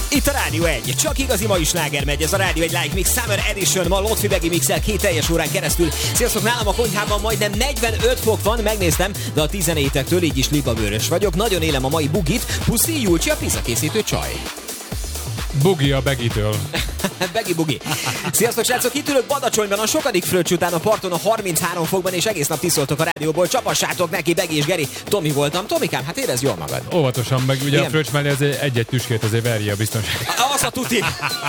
Itt a Rádió 1, csak igazi mai sláger megy, ez a Rádió 1 Live Mix Summer Edition, ma Lotfi Begi mixel 2 teljes órán keresztül. Sziasztok, nálam a konyhában majdnem 45 fok van, megnéztem, de a 17-ektől így is libabőrös vagyok. Nagyon élem a mai bugit, Puszi Julcsi a pizza készítő csaj. Bugi a Begitől. Begi bugi. Sziasztok, srácok, itt ülök Badacsonyban a sokadik fröccs után a parton a 33 fokban, és egész nap tiszoltok a rádióból. Csapassátok neki, Begi és Geri. Tomi voltam. Tomikám, hát érezd jól magad. Óvatosan, meg ugye igen? A fröccs mellé azért egy-egy tüskét azért verje a biztonság. Az a tuti.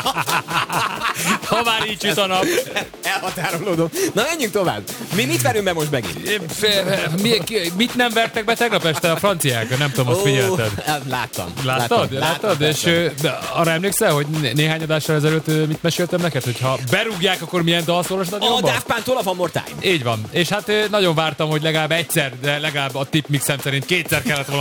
Ha már így süt a nap. Elhatárolódom. Na, menjünk tovább. Mi mit verünk be most megint? Mit nem vertek be tegnap este a franciák? Nem tudom, azt figyelted. Láttam. Láttad? És arra emlékszel, hogy néhány adással ezelőtt mit meséltem neked, hogy ha berúgják, akkor milyen dal szól a stadionban? A Daft Punk-tól a One More Time. Így van. És hát nagyon vártam, hogy legalább egyszer, de legalább a tipmixem szerint kétszer kellett volna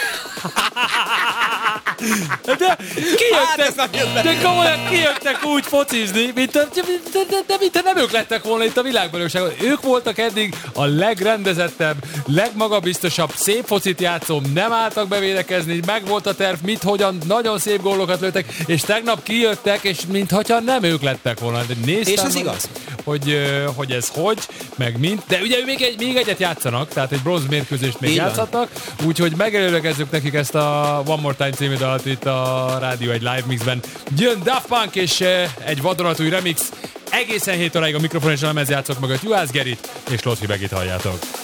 de kijöttek, de komolyan kijöttek úgy focizni, mint nem ők lettek volna itt a világbajnokságon. Ők voltak eddig a legrendezettebb, legmagabiztosabb, szép focit játszó, nem álltak bevédekezni, meg volt a terv, hogyan nagyon szép gólokat lőttek, és tegnap kijöttek, és mintha nem ők lettek volna. De néztem, és ez igaz? Hogy ez hogy, meg mint. De ugye még egyet játszanak, tehát egy bronz mérkőzést még játszhatnak, úgyhogy megelőlegezzük nekik ezt a One More Time című dalt itt a Rádió egy Live Mixben. Jön Daft Punk és egy vadonatúj remix. Egészen 7 óráig a mikrofon és a lemez játszok mögött Juhász Gerit és Lotfi Begit halljátok.